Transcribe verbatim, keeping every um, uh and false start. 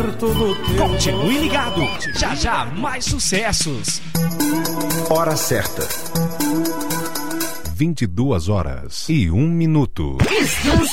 perto do teu. Continue ligado, já já mais sucessos. Hora certa. vinte e duas horas e um minuto. Estância